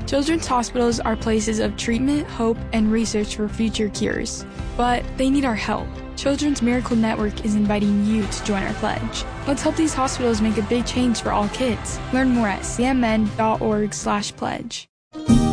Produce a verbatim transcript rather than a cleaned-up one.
Children's hospitals are places of treatment, hope, and research for future cures. But they need our help. Children's Miracle Network is inviting you to join our pledge. Let's help these hospitals make a big change for all kids. Learn more at c m n dot org slash pledge.